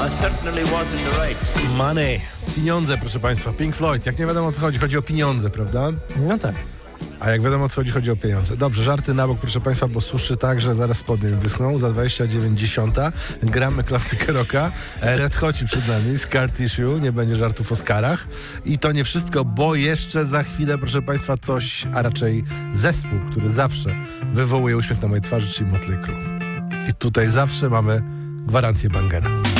Money. Pieniądze, proszę Państwa. Pink Floyd. Jak nie wiadomo o co chodzi, chodzi o pieniądze, prawda? No tak. A jak wiadomo o co chodzi, chodzi o pieniądze. Dobrze, żarty na bok, proszę Państwa, bo suszy tak, że zaraz spodnie mi wyschną. Za 29:10 gramy klasykę rocka. Red Hoci przed nami, Scar Tissue. Nie będzie żartów o Scarach. I to nie wszystko, bo jeszcze za chwilę, proszę Państwa, coś, a raczej zespół, który zawsze wywołuje uśmiech na mojej twarzy, czyli Motley Crue. I tutaj zawsze mamy gwarancję bangera.